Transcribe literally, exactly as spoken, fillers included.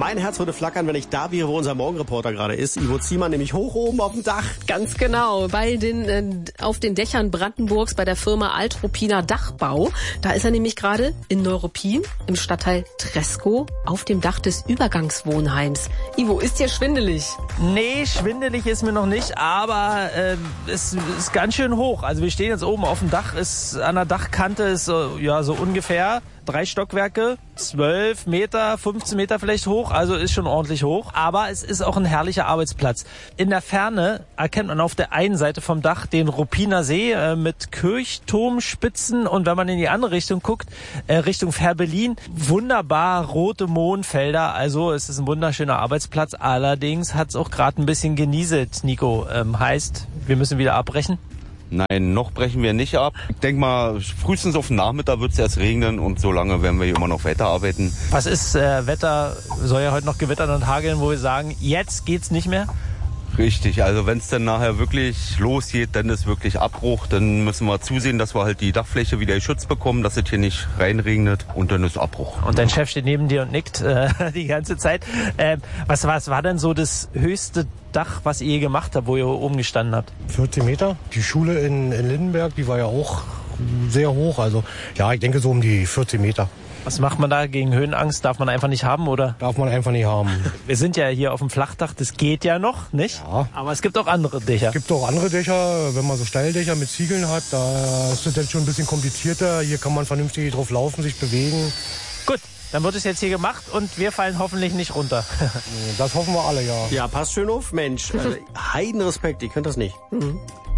Mein Herz würde flackern, wenn ich da wäre, wo unser Morgenreporter gerade ist. Ivo Ziemann, nämlich hoch oben auf dem Dach. Ganz genau, bei den, äh, auf den Dächern Brandenburgs bei der Firma Altruppiner Dachbau. Da ist er nämlich gerade in Neuruppin im Stadtteil Treskow auf dem Dach des Übergangswohnheims. Ivo, ist dir schwindelig? Nee, schwindelig ist mir noch nicht, aber äh, es ist ganz schön hoch. Also wir stehen jetzt oben auf dem Dach, ist an der Dachkante ist so, ja, so ungefähr drei Stockwerke, zwölf Meter, fünfzehn Meter vielleicht hoch, also ist schon ordentlich hoch. Aber es ist auch ein herrlicher Arbeitsplatz. In der Ferne erkennt man auf der einen Seite vom Dach den Ruppiner See äh, mit Kirchturmspitzen und wenn man in die andere Richtung guckt, äh, Richtung Fährberlin, wunderbar rote Mohnfelder. Also es ist ein wunderschöner Arbeitsplatz. Allerdings hat es auch gerade ein bisschen genieselt, Nico. Ähm, heißt, wir müssen wieder abbrechen. Nein, noch brechen wir nicht ab. Ich denke mal, frühestens auf den Nachmittag wird es erst regnen und so lange werden wir hier immer noch weiterarbeiten. Was ist äh, Wetter? Soll ja heute noch gewittern und hageln, wo wir sagen, jetzt geht's nicht mehr? Richtig, also wenn es dann nachher wirklich losgeht, dann ist wirklich Abbruch. Dann müssen wir zusehen, dass wir halt die Dachfläche wieder geschützt bekommen, dass es hier nicht reinregnet und dann ist Abbruch. Und dein Chef steht neben dir und nickt äh, die ganze Zeit. Äh, was, was war denn so das höchste Dach, was ihr je gemacht habt, wo ihr oben gestanden habt? vierzehn Meter. Die Schule in, in Lindenberg, die war ja auch sehr hoch. Also ja, ich denke so um die vierzehn Meter. Was macht man da gegen Höhenangst? Darf man einfach nicht haben, oder? Darf man einfach nicht haben. Wir sind ja hier auf dem Flachdach, das geht ja noch, nicht? Ja. Aber es gibt auch andere Dächer. Es gibt auch andere Dächer, wenn man so Steildächer mit Ziegeln hat, da ist es dann schon ein bisschen komplizierter. Hier kann man vernünftig drauf laufen, sich bewegen. Gut, dann wird es jetzt hier gemacht und wir fallen hoffentlich nicht runter. Das hoffen wir alle, ja. Ja, passt schön auf, Mensch. Also, Heidenrespekt, ich könnte das nicht. Mhm.